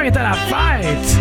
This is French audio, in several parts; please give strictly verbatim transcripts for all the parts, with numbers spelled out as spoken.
cœur est à la fête!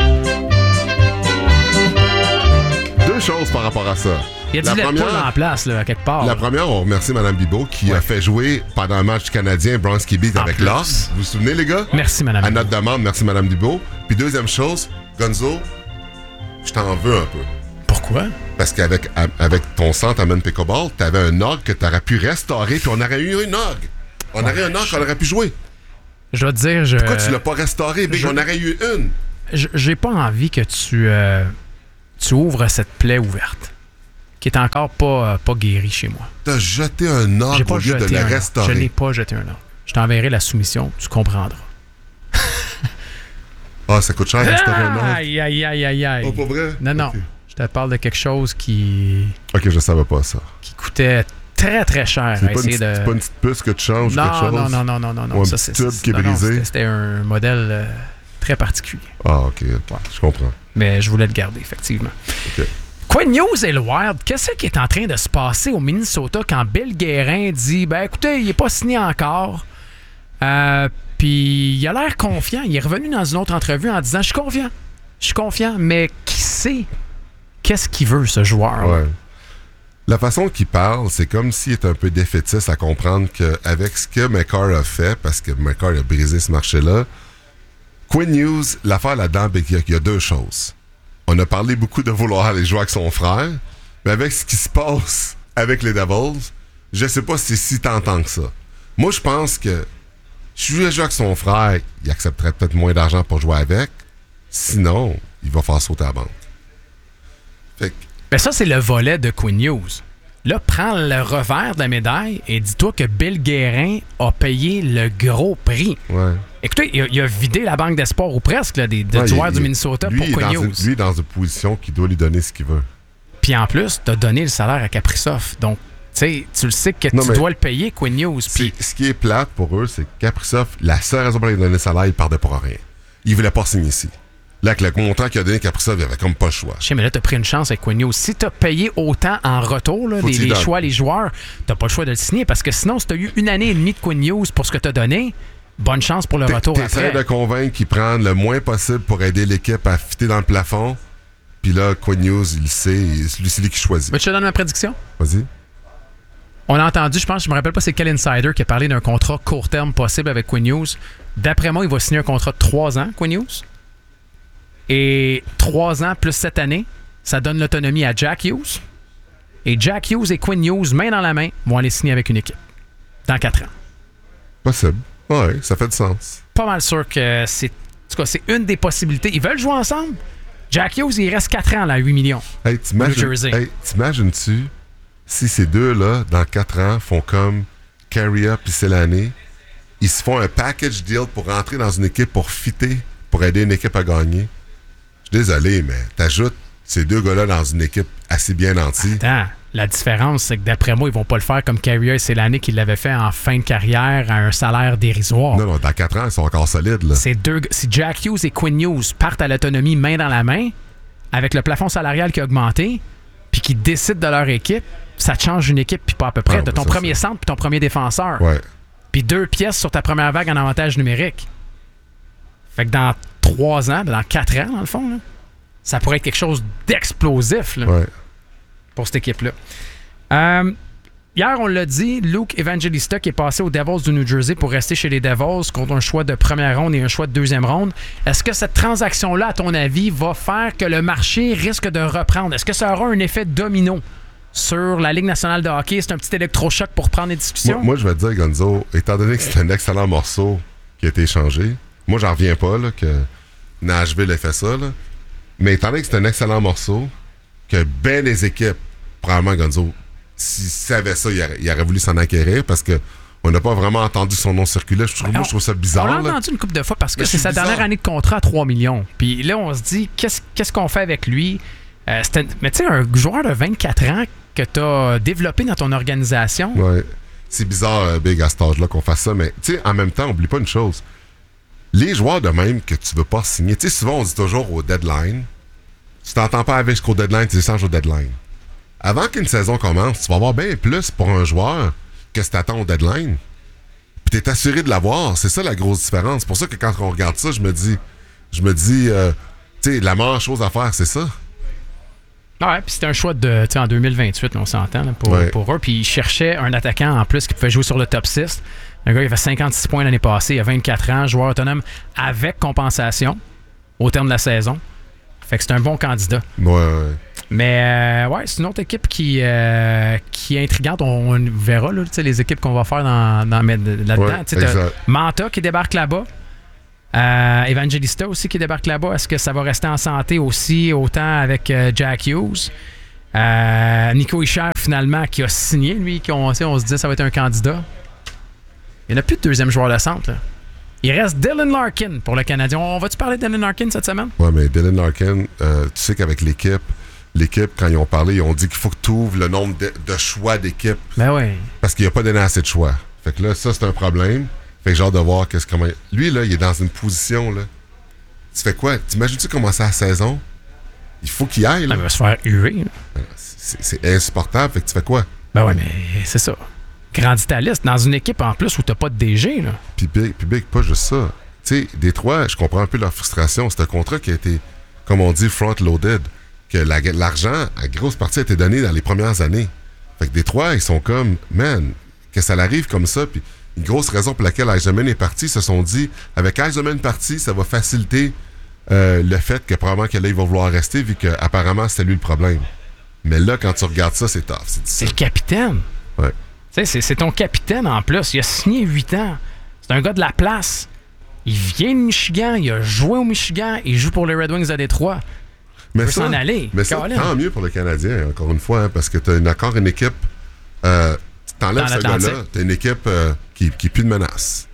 Deux choses par rapport à ça. Il y a du lait de poule en place, là, à quelque part. La première, on remercie Mme Bibeau qui ouais. a fait jouer pendant un match canadien Bronski Beat avec Lars. Vous vous souvenez, les gars? Merci, Mme À Bibeau. notre demande, merci, Mme Bibeau. Puis deuxième chose, Gonzo, je t'en veux un peu. Pourquoi? Parce qu'avec avec ton centre à Man Pickleball, t'avais un orgue que t'aurais pu restaurer, puis on aurait eu une orgue. On ouais, aurait un orgue qu'on aurait pu jouer. Je vais te dire, je... Pourquoi tu l'as pas restauré, Big? Je... On aurait eu une. Je, j'ai pas envie que tu, euh, tu ouvres cette plaie ouverte, qui est encore pas, euh, pas guérie chez moi. T'as jeté un orgue au lieu de le restaurer. Je n'ai pas jeté un orgue. Je t'enverrai la soumission, tu comprendras. Ah, ça coûte cher restaurer un orgue? Aïe, aïe, aïe, aïe, aïe. Oh, pas vrai? Non, non. Okay. Je te parle de quelque chose qui... OK, je savais pas ça. Qui coûtait très, très cher. C'est, à pas, essayer une, de... c'est pas une petite puce que tu changes non, ou quelque chose? Non, non, non, non, non, non. Ou un ça, petit c'est, tube c'est, qui est non, brisé? Non, c'était, c'était un modèle euh, très particulier. Ah, OK, okay. Ouais. Je comprends. Mais je voulais le garder, effectivement. OK. Quinn Hughes et le Wild, qu'est-ce qui est en train de se passer au Minnesota quand Bill Guérin dit « Ben écoutez, il n'est pas signé encore. Euh, » Puis il a l'air confiant. Il est revenu dans une autre entrevue en disant « Je suis confiant. Je suis confiant. » Mais qui sait qu'est-ce qu'il veut, ce joueur? Ouais. La façon qu'il parle, c'est comme s'il est un peu défaitiste à comprendre qu'avec ce que McCarr a fait, parce que McCarr a brisé ce marché-là, Quinn Hughes, l'affaire là-dedans, ben, il y a deux choses. On a parlé beaucoup de vouloir aller jouer avec son frère, mais avec ce qui se passe avec les Devils, je sais pas si c'est si tentant que ça. Moi, je pense que si je voulais jouer avec son frère, il accepterait peut-être moins d'argent pour jouer avec. Sinon, il va faire sauter la bande. Fait que... Ben ça, c'est le volet de Quinn Hughes. Là, prends le revers de la médaille et dis-toi que Bill Guérin a payé le gros prix. Ouais. Écoutez, il a, il a vidé la banque d'espoir ou presque là, des, des ouais, joueurs il, du Minnesota lui, pour Quinn Hughes. Une, lui est dans une position qui doit lui donner ce qu'il veut. Puis en plus, tu as donné le salaire à Kaprizov. Donc, tu sais, tu le sais que non, tu dois le payer, Quinn Hughes. Pis... Ce qui est plate pour eux, c'est que Kaprizov, la seule raison pour laquelle il a donné le salaire, il partait pour rien. Il voulait pas signer ici. Là, avec le contrat qu'il a donné Kaprizov, il avait comme pas le choix. Je sais, mais là, t'as pris une chance avec Quinn Hughes. Si t'as payé autant en retour, là, les, les choix, les joueurs, t'as pas le choix de le signer. Parce que sinon, si t'as eu une année et demie de Quinn Hughes pour ce que t'as donné, bonne chance pour le T'es, retour t'essaies après. de convaincre qu'ils prennent le moins possible pour aider l'équipe à fitter dans le plafond. Puis là, Quinn Hughes, il le sait. C'est lui qui choisit. Mais tu te donnes ma prédiction? Vas-y. On a entendu, je pense, je me rappelle pas c'est quel insider qui a parlé d'un contrat court terme possible avec Quinn Hughes. D'après moi, il va signer un contrat de trois ans, Quinn Hughes. Et trois ans plus sept années, ça donne l'autonomie à Jack Hughes. Et Jack Hughes et Quinn Hughes, main dans la main, vont aller signer avec une équipe. Dans quatre ans. Possible. Ouais, ça fait du sens. Pas mal sûr que c'est, en tout cas, c'est une des possibilités. Ils veulent jouer ensemble. Jack Hughes, il reste quatre ans, là, à huit millions. Hey, t'imagines, hey, t'imagines-tu si ces deux-là, dans quatre ans, font comme Carrier puis Selane, ils se font un package deal pour rentrer dans une équipe pour fitter, pour aider une équipe à gagner? Je suis désolé, mais t'ajoutes ces deux gars-là dans une équipe assez bien nantie. Attends, la différence, c'est que d'après moi, ils vont pas le faire comme Carrier et Selane qui l'avaient fait en fin de carrière à un salaire dérisoire. Non, non, dans quatre ans, ils sont encore solides. Là. C'est deux, si Jack Hughes et Quinn Hughes partent à l'autonomie main dans la main, avec le plafond salarial qui a augmenté, puis qui décident de leur équipe, ça te change une équipe, puis pas à peu près. Ah, de ton ça, premier ça. centre puis ton premier défenseur. Ouais. Puis deux pièces sur ta première vague en avantage numérique. Fait que dans trois ans, dans quatre ans, dans le fond, là, ça pourrait être quelque chose d'explosif là, ouais. pour cette équipe-là. Euh, hier, on l'a dit, Luke Evangelista qui est passé aux Devils du New Jersey pour rester chez les Devils contre un choix de première ronde et un choix de deuxième ronde. Est-ce que cette transaction-là, à ton avis, va faire que le marché risque de reprendre? Est-ce que ça aura un effet domino sur la Ligue nationale de hockey? C'est un petit électrochoc pour prendre les discussions? Moi, moi je vais te dire, Gonzo, étant donné que c'est un excellent morceau qui a été échangé, moi, j'en reviens pas là, que Nashville ait fait ça, là. Mais étant donné que c'est un excellent morceau, que ben les équipes, probablement Gonzo, s'ils savaient ça, ils auraient, ils auraient voulu s'en acquérir parce que on n'a pas vraiment entendu son nom circuler. Je trouve, moi, je trouve ça bizarre. On l'a là. entendu une couple de fois parce que Mais c'est sa bizarre. dernière année de contrat à trois millions. Puis là, on se dit, qu'est-ce, qu'est-ce qu'on fait avec lui? Euh, un, mais tu sais, un joueur de vingt-quatre ans que tu as développé dans ton organisation. Ouais. C'est bizarre, euh, Big, à cet âge-là, qu'on fasse ça. Mais tu sais, en même temps, oublie pas une chose. Les joueurs de même que tu veux pas signer, tu sais, souvent, on dit toujours au deadline, tu t'entends pas avec jusqu'au deadline, tu échanges au deadline. Avant qu'une saison commence, tu vas avoir bien plus pour un joueur que si t'attends au deadline. Puis t'es assuré de l'avoir. C'est ça la grosse différence. C'est pour ça que quand on regarde ça, je me dis, Je me dis, euh, tu sais, la meilleure chose à faire, c'est ça. Ouais, puis c'était un choix de, en deux mille vingt-huit, là, on s'entend, là, pour, ouais. pour eux. Puis ils cherchaient un attaquant en plus qui pouvait jouer sur le top six. Un gars, il a fait cinquante-six points l'année passée, il a vingt-quatre ans, joueur autonome avec compensation au terme de la saison. Fait que c'est un bon candidat. Ouais, ouais. Mais, euh, ouais, c'est une autre équipe qui, euh, qui est intrigante. On, on verra, là, les équipes qu'on va faire dans, dans, là-dedans. Ouais, tu sais, Manta qui débarque là-bas. Euh, Evangelista aussi qui débarque là-bas. Est-ce que ça va rester en santé aussi, autant avec euh, Jack Hughes? Euh, Nico Hischier, finalement, qui a signé, lui, qu'on, on se dit que ça va être un candidat. Il n'y en a plus de deuxième joueur de centre. Là. Il reste Dylan Larkin pour le Canadien. On va-tu parler de Dylan Larkin cette semaine? Oui, mais Dylan Larkin, euh, tu sais qu'avec l'équipe, l'équipe, quand ils ont parlé, ils ont dit qu'il faut que tu ouvres le nombre de, de choix d'équipe. Ben oui. Parce qu'il n'y a pas donné assez de choix. Fait que là, ça, c'est un problème. Fait que j'ai hâte de voir qu'est-ce comment. Lui, là, il est dans une position, là. Tu fais quoi? T'imagines-tu commencer la saison? Il faut qu'il aille, là. Il va se faire huer. C'est, c'est insupportable. Fait que tu fais quoi? Ben oui, mais c'est ça. Grandis ta liste dans une équipe en plus où t'as pas de D G, là. Puis Big, puis Big, pas juste ça. Tu sais, Détroit, je comprends un peu leur frustration. C'est un contrat qui a été, comme on dit, front-loaded. Que la, l'argent, à grosse partie, a été donné dans les premières années. Fait que Détroit, ils sont comme, man, que ça l'arrive comme ça. Puis une grosse raison pour laquelle Eisenman est parti, ils se sont dit, avec Eisenman parti, ça va faciliter euh, le fait que probablement que là, il va vouloir rester, vu qu'apparemment, c'était lui le problème. Mais là, quand tu regardes ça, c'est tough. C'est, c'est le capitaine. Ouais. Tu sais, c'est, c'est ton capitaine en plus. Il a signé huit ans. C'est un gars de la place. Il vient de Michigan, il a joué au Michigan, il joue pour les Red Wings à Détroit. Mais il ça, veut s'en aller. Mais ça, tant mieux pour le Canadien, encore une fois, hein, parce que tu as encore une équipe. Euh, tu t'enlèves ce gars-là, tu as une équipe euh, qui n'a plus de menace.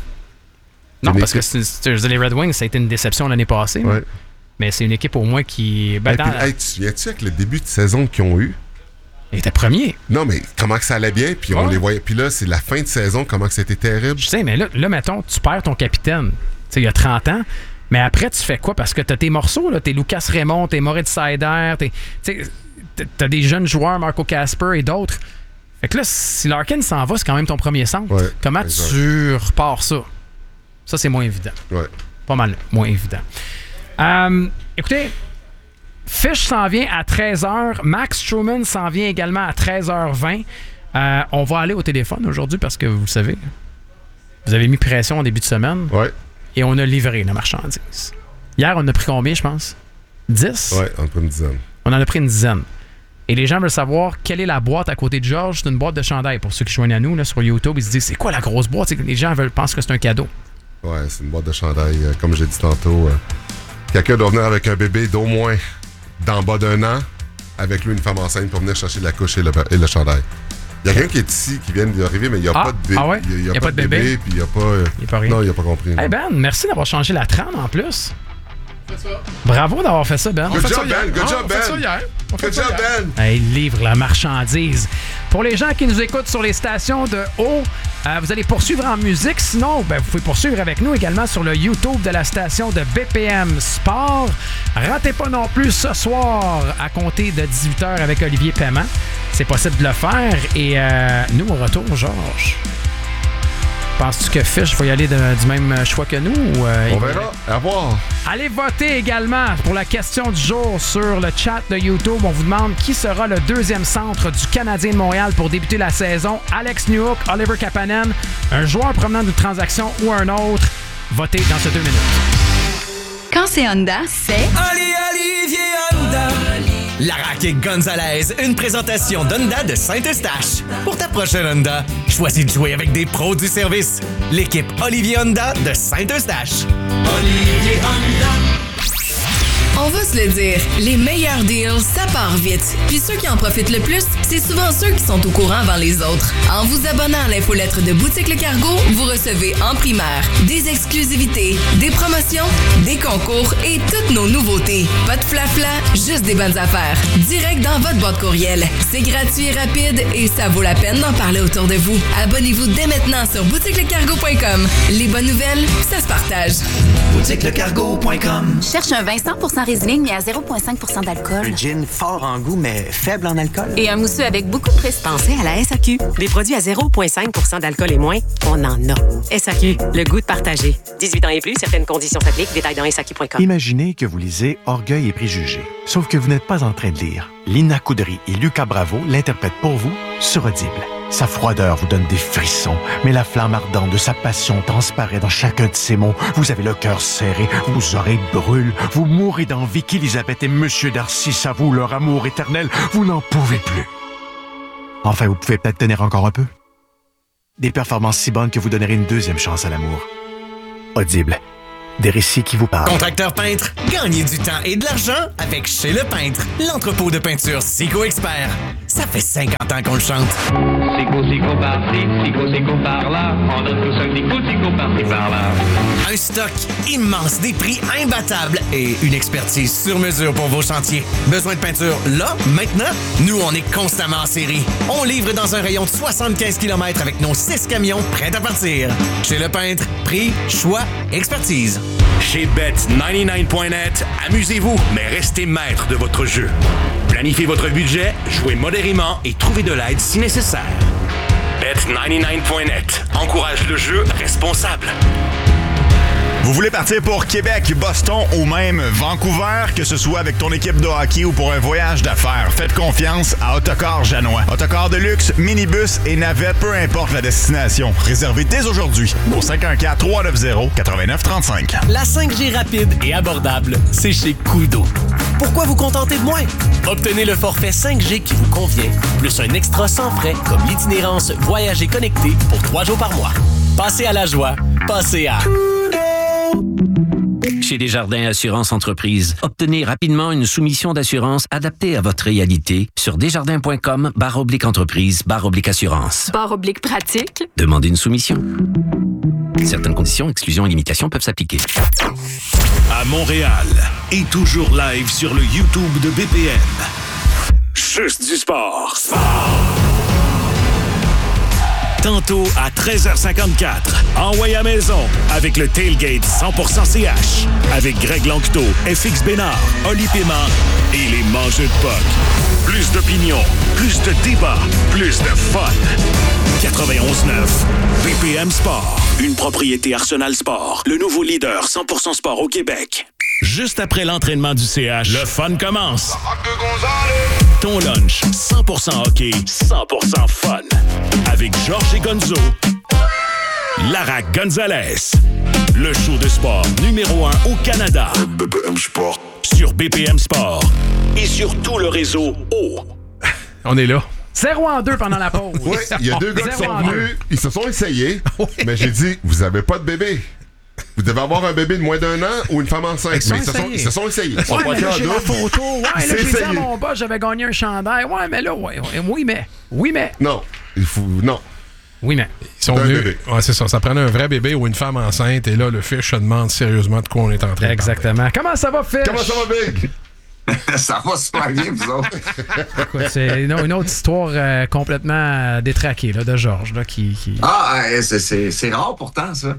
Non, une parce équipe... que c'est, c'est, les Red Wings, ça a été une déception l'année passée. Ouais. Mais c'est une équipe au moins qui. Ben, hey, dans... puis, hey, tu te souviens-tu avec le début de saison qu'ils ont eu? Il était premier. Non, mais comment que ça allait bien, puis ouais. on les voyait. Puis là, c'est la fin de saison, comment que c'était terrible. Je sais, mais là, là, mettons, tu perds ton capitaine. Tu sais, il y a trente ans. Mais après, tu fais quoi? Parce que t'as tes morceaux, là. T'es Lucas Raymond, t'es Moritz Seider, t'es, t'sais, t'as des jeunes joueurs, Marco Casper et d'autres. Fait que là, si Larkin s'en va, c'est quand même ton premier centre. Ouais, Comment exact. tu repars ça? Ça, c'est moins évident. Ouais. Pas mal moins évident. Euh, écoutez, Fish s'en vient à treize heures. Max Truman s'en vient également à treize heures vingt. Euh, on va aller au téléphone aujourd'hui parce que, vous le savez, vous avez mis pression en début de semaine. Ouais. Et on a livré la marchandise. Hier, on a pris combien, je pense? dix? Ouais, on a pris une dizaine. On en a pris une dizaine. Et les gens veulent savoir quelle est la boîte à côté de Georges. C'est une boîte de chandail. Pour ceux qui joignent à nous là, sur YouTube, ils se disent, c'est quoi la grosse boîte? C'est que les gens veulent, pensent que c'est un cadeau. Ouais, c'est une boîte de chandail. Euh, comme j'ai dit tantôt, euh, quelqu'un doit venir avec un bébé d'au moins d'en bas d'un an, avec lui une femme enceinte pour venir chercher la couche et le, et le chandail. Il y a quelqu'un qui est ici, qui vient d'arriver, mais il n'y a, ah, pas de bébé. Ah ouais? Il n'y a, a, a pas de bébé, bébé puis il n'y a pas... Euh, il n'y a pas rien. Non, il n'y a pas compris. Hey Ben, merci d'avoir changé la trame en plus. Ça. Bravo d'avoir fait ça, Ben. Good job, Ben. Good job, Ben. On fait ça hier. On fait Good ça job, hier. Ben. Hey, livre la marchandise. Pour les gens qui nous écoutent sur les stations de haut, euh, vous allez poursuivre en musique. Sinon, ben, vous pouvez poursuivre avec nous également sur le YouTube de la station de B P M Sport. Ratez pas non plus ce soir à compter de dix-huit heures avec Olivier Paiement. C'est possible de le faire. Et euh, nous, au retour, Georges. Penses-tu que Fish va y aller de, du même choix que nous? Ou, euh, On verra. À voir. Allez voter également pour la question du jour sur le chat de YouTube. On vous demande qui sera le deuxième centre du Canadien de Montréal pour débuter la saison. Alex Newhook, Oliver Kapanen, un joueur provenant d'une transaction ou un autre. Votez dans ces deux minutes. Quand c'est Honda, c'est... Ali Olivier Honda. Laraque Gonzalez, une présentation d'Honda de Saint-Eustache. Pour ta prochaine Honda, choisis de jouer avec des pros du service. L'équipe Olivier Honda de Saint-Eustache. Olivier Honda. On va se le dire, les meilleurs deals, ça part vite. Puis ceux qui en profitent le plus, c'est souvent ceux qui sont au courant avant les autres. En vous abonnant à l'infolettre de Boutique Le Cargo, vous recevez en primaire des exclusivités, des promotions, des concours et toutes nos nouveautés. Pas de flafla, juste des bonnes affaires. Direct dans votre boîte courriel. C'est gratuit et rapide et ça vaut la peine d'en parler autour de vous. Abonnez-vous dès maintenant sur boutique le cargo point com. Les bonnes nouvelles, ça se partage. boutique le cargo point com. Cherche un vin cent pour cent Riesling, mais à zéro virgule cinq pour cent d'alcool. Un gin fort en goût, mais faible en alcool. Et un mousseux avec beaucoup de prestige. Pensez à la S A Q. Des produits à zéro virgule cinq pour cent d'alcool et moins, on en a. S A Q, le goût de partager. dix-huit ans et plus, certaines conditions s'appliquent. Détails dans S A Q point com. Imaginez que vous lisez Orgueil et préjugés. Sauf que vous n'êtes pas en train de lire. Lina Coudry et Lucas Bravo l'interprètent pour vous sur Audible. Sa froideur vous donne des frissons, mais la flamme ardente de sa passion transparaît dans chacun de ses mots. Vous avez le cœur serré, vos oreilles brûlent, vous mourrez d'envie qu'Élisabeth et Monsieur Darcy s'avouent leur amour éternel. Vous n'en pouvez plus. Enfin, vous pouvez peut-être tenir encore un peu. Des performances si bonnes que vous donnerez une deuxième chance à l'amour. Audible. Des récits qui vous parlent. Contracteur peintre, gagnez du temps et de l'argent avec Chez Le Peintre, l'entrepôt de peinture Sico Expert. Ça fait cinquante ans qu'on le chante. Sico, Sico par-ci, Sico, Sico par-là. On donne tous un petit coup, Sico par-ci, par-là. Un stock immense, des prix imbattables et une expertise sur mesure pour vos chantiers. Besoin de peinture là, maintenant? Nous, on est constamment en série. On livre dans un rayon de soixante-quinze kilomètres avec nos six camions prêts à partir. Chez Le Peintre, prix, choix, expertise. Chez Bet quatre-vingt-dix-neuf point net, amusez-vous, mais restez maître de votre jeu. Planifiez votre budget, jouez modérément et trouvez de l'aide si nécessaire. Bet quatre-vingt-dix-neuf point net encourage le jeu responsable. Vous voulez partir pour Québec, Boston ou même Vancouver, que ce soit avec ton équipe de hockey ou pour un voyage d'affaires, faites confiance à Autocar Janois. Autocar de luxe, minibus et navette, peu importe la destination. Réservez dès aujourd'hui au cinq un quatre, trois neuf zéro, neuf neuf trois cinq. La cinq G rapide et abordable, c'est chez Koodo. Pourquoi vous contenter de moins? Obtenez le forfait cinq G qui vous convient, plus un extra sans frais comme l'itinérance Voyager connecté pour trois jours par mois. Passez à la joie, passez à... Chez Desjardins Assurance Entreprise, obtenez rapidement une soumission d'assurance adaptée à votre réalité sur desjardins.com barre oblique entreprise barre oblique assurance. Barre oblique pratique. Demandez une soumission. Certaines conditions, exclusions et limitations peuvent s'appliquer. À Montréal et toujours live sur le YouTube de B P M. Juste du sport. Sport! Tantôt à treize heures cinquante-quatre, envoyez à maison avec le Tailgate cent pour cent C H avec Greg Lanctot, F X Bénard, Oli Paiement et les mangeux de P O C. Plus d'opinion, plus de débat, plus de fun. quatre-vingt-onze neuf B P M Sport, une propriété Arsenal Sport, le nouveau leader cent pour cent sport au Québec. Juste après l'entraînement du C H, le fun commence. Ton lunch, cent pour cent hockey, cent pour cent fun. Avec Georges et Gonzo, Lara Gonzalez. Le show de sport numéro un au Canada. B P M Sport. Sur B P M Sport. Et sur tout le réseau O. On est là. zéro en deux pendant la pause. Oui, il y a deux gars qui sont venus, ils se sont essayés, oui. Mais j'ai dit, vous avez pas de bébé. Vous devez avoir un bébé de moins d'un an ou une femme enceinte. Ils, mais ils, se, sont, ils se sont essayés. Ils ouais, sont mais là, j'ai la photo. Ouais, là, j'ai dit à essayé. mon boss, j'avais gagné un chandail. Ouais, mais là, ouais, ouais, oui, mais. Oui, mais. Non, il faut. Non. Oui, mais. Ils sont venus. Ouais, c'est ça. Ça prenait un vrai bébé ou une femme enceinte. Et là, le fiche se demande sérieusement de quoi on est en train de Exactement. parler. Comment ça va, Fish? Comment ça va, Big? Ça va super bien, vous autres. Écoute, c'est une, une autre histoire euh, complètement euh, détraquée là, de Georges. Là, qui, qui... Ah, c'est, c'est, c'est rare pourtant, ça.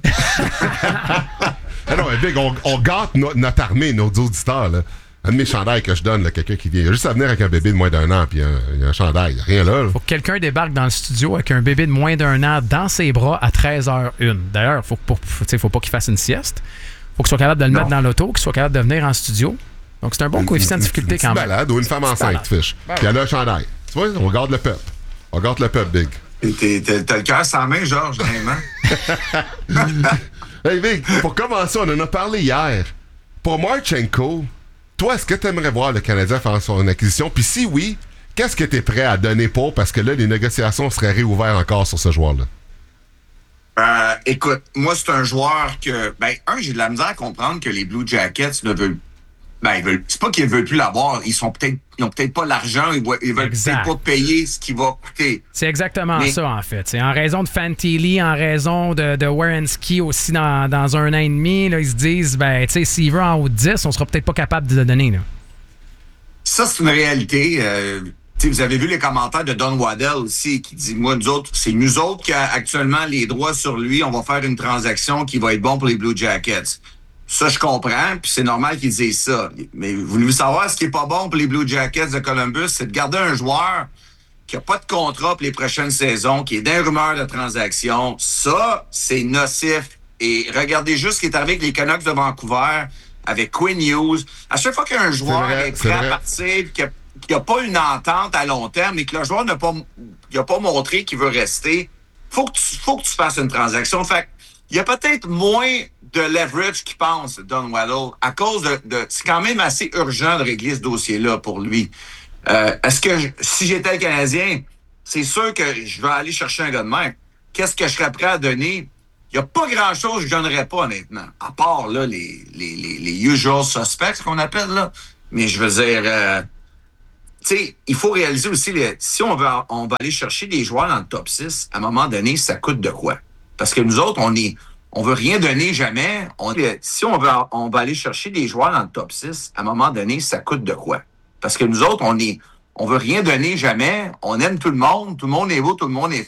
Ah non, Big, on, on gâte no, notre armée, nos auditeurs. Là. Un de mes chandails que je donne, là, quelqu'un qui vient. Il a juste à venir avec un bébé de moins d'un an, puis il y a un chandail. Il n'y a rien là. là. Faut que quelqu'un débarque dans le studio avec un bébé de moins d'un an dans ses bras à treize heures une. D'ailleurs, faut, faut, faut, faut pas qu'il fasse une sieste. Faut qu'il soit capable de le non. mettre dans l'auto, qu'il soit capable de venir en studio. Donc, c'est un bon coefficient de difficulté une, quand même. Une balade ou une femme enceinte, Fish. Ben puis elle a un chandail. Tu vois, on garde le peuple. On garde le peuple, Big. T'es, t'es, t'as le cœur sans main, Georges, vraiment. Hey, Big, pour commencer, on en a parlé hier. Pour Marchenko, toi, est-ce que tu aimerais voir le Canadien faire son acquisition? Puis si oui, qu'est-ce que tu es prêt à donner pour? Parce que là, les négociations seraient réouvertes encore sur ce joueur-là. Euh, écoute, moi, c'est un joueur que... Ben, un, j'ai de la misère à comprendre que les Blue Jackets ne veulent... Ben, ils veulent... C'est pas qu'ils veulent plus l'avoir. Ils sont peut-être... Ils n'ont peut-être pas l'argent. Ils, ils veulent exact. peut-être pas payer ce qui va coûter. C'est exactement Mais... ça, en fait. C'est en raison de Fantilli, en raison de, de Werenski aussi dans, dans un an et demi, là, ils se disent, ben, tu sais, s'il veut en haut de dix, on sera peut-être pas capable de le donner, là. Ça, c'est une réalité. Euh... Vous avez vu les commentaires de Don Waddell aussi qui dit, moi, nous autres, c'est nous autres qui a actuellement les droits sur lui. On va faire une transaction qui va être bon pour les Blue Jackets. Ça, je comprends, puis c'est normal qu'ils disent ça. Mais voulez-vous savoir ce qui est pas bon pour les Blue Jackets de Columbus? C'est de garder un joueur qui n'a pas de contrat pour les prochaines saisons, qui est dans rumeur de transaction. Ça, c'est nocif. Et regardez juste ce qui est arrivé avec les Canucks de Vancouver, avec Quinn Hughes. À chaque fois qu'un joueur vrai, est prêt c'est à vrai. partir, qu'il n'y a pas une entente à long terme et que le joueur n'a pas, il a pas montré qu'il veut rester, faut que tu, faut que tu fasses une transaction. Fait il y a peut-être moins de leverage qu'il pense, Don Waddell, à cause de, de... C'est quand même assez urgent de régler ce dossier-là pour lui. Euh, est-ce que, je, si j'étais le Canadien, c'est sûr que je vais aller chercher un gars de même. Qu'est-ce que je serais prêt à donner? Il n'y a pas grand-chose que je ne donnerais pas, honnêtement. À part, là, les, les, les, les usual suspects, qu'on appelle, là. Mais je veux dire... Euh, tu sais, il faut réaliser aussi, les, si on veut, on va aller chercher des joueurs dans le top six, à un moment donné, ça coûte de quoi? Parce que nous autres, on est, on veut rien donner jamais. On, si on veut, on va aller chercher des joueurs dans le top six, à un moment donné, ça coûte de quoi? Parce que nous autres, on est, on veut rien donner jamais. On aime tout le monde. Tout le monde est beau, tout le monde est